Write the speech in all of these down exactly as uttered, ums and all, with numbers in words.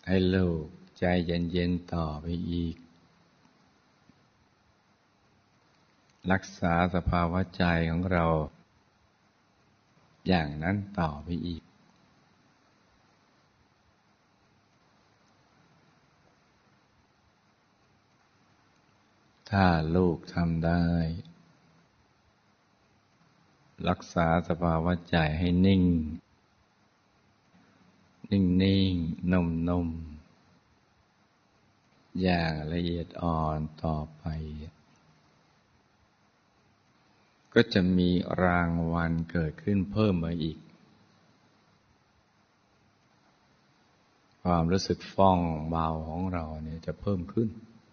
ให้ลูกใจเย็นๆต่อไปอีกรักษาสภาวะใจของเราอย่างนั้นต่อไปอีกถ้าลูกทำได้รักษาสภาวะใจให้นิ่งนิ่งๆนุ่มๆอย่างละเอียดอ่อนต่อไปก็จะมีรางวัลเกิดขึ้นเพิ่มมาอีกความรู้สึกฟ่องเบาของเราเนี่ยจะเพิ่มขึ้น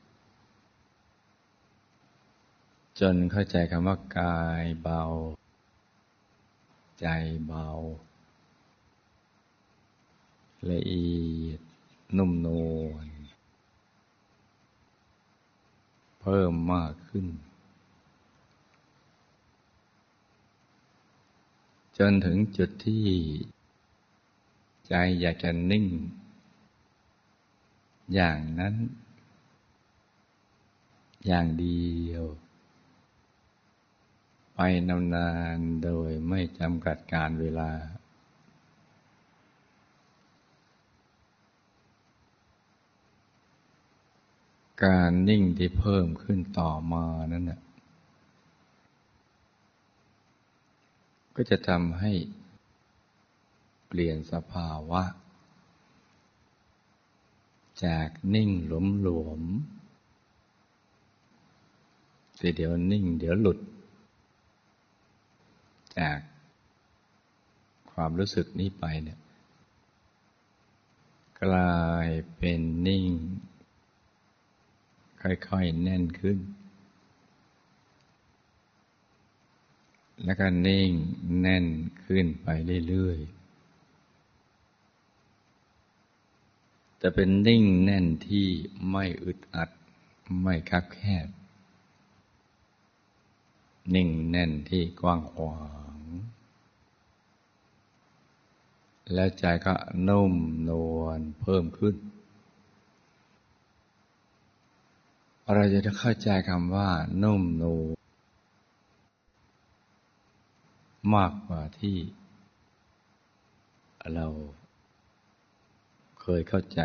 จนเข้าใจคำว่ากายเบาใจเบาละเอียดนุ่มนวลเพิ่มมากขึ้นจนถึงจุดที่ใจอยากจะนิ่งอย่างนั้นอย่างเดียวไปนานๆโดยไม่จำกัดการเวลาการนิ่งที่เพิ่มขึ้นต่อมานั้นน่ะก็จะทำให้เปลี่ยนสภาวะจากนิ่งหลวมๆแต่เดี๋ยวนิ่งเดี๋ยวหลุดจากความรู้สึกนี้ไปเนี่ยกลายเป็นนิ่งค่อยๆแน่นขึ้นแล้วก็นิ่งแน่นขึ้นไปเรื่อยๆแต่เป็นนิ่งแน่นที่ไม่อึดอัดไม่คับแคบนิ่งแน่นที่กว้างขวางแล้วใจก็นุ่มนวลเพิ่มขึ้นเราจะได้เข้าใจคำว่านุ่มนวลมากกว่าที่เราเคยเข้าใจ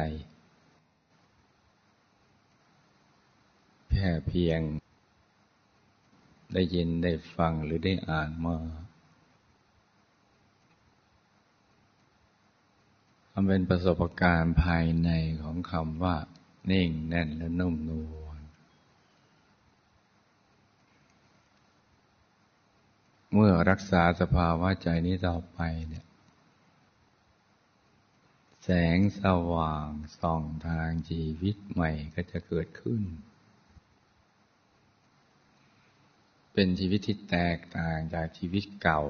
แค่เพียงได้ยินได้ฟังหรือได้อ่านมามันเป็นประสบการณ์ภายในของคำว่านิ่งแน่นและนุ่มนวลเมื่อรักษาสภาวะใจนี้ต่อไปเนี่ยแสงสว่างส่องทางชีวิตใหม่ก็จะเกิดขึ้นเป็นชีวิตที่แตกต่างจากชีวิตเก่า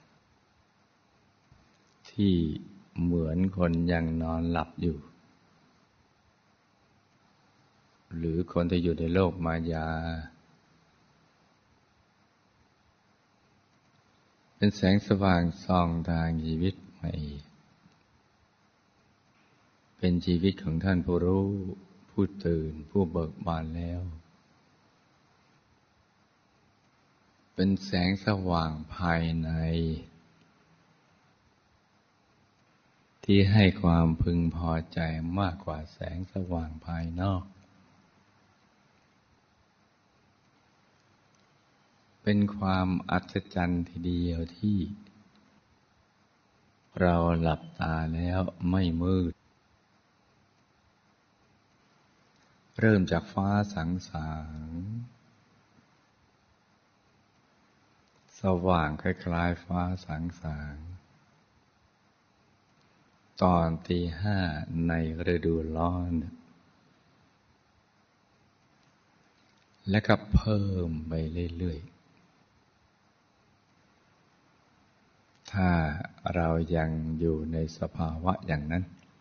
ที่เหมือนคนยังนอนหลับอยู่หรือคนที่อยู่ในโลกมายาเป็นแสงสว่างส่องทางชีวิตใหม่เป็นชีวิตของท่านผู้รู้ผู้ตื่นผู้เบิกบานแล้วเป็นแสงสว่างภายในที่ให้ความพึงพอใจมากกว่าแสงสว่างภายนอกเป็นความอัศจรรย์ทีเดียวที่เราหลับตาแล้วไม่มืดเริ่มจากฟ้าสางๆสว่างคล้ายๆฟ้าสางๆตอนตีห้าในฤดูร้อนและก็เพิ่มไปเรื่อยๆถ้าเรายังอยู่ในสภาวะอย่างนั้น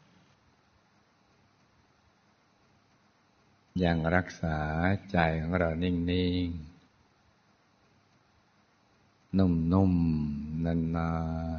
ยังรักษาใจของเรานิ่งๆนุ่มๆนานๆ